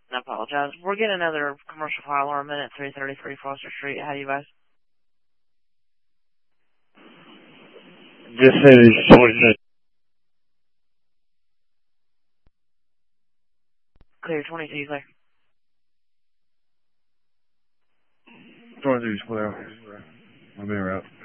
I apologize. We're getting another commercial fire alarm in at 333 Foster Street. How do you guys? Just say there's 20. Clear 22, clear. 23 split out. I'll be right.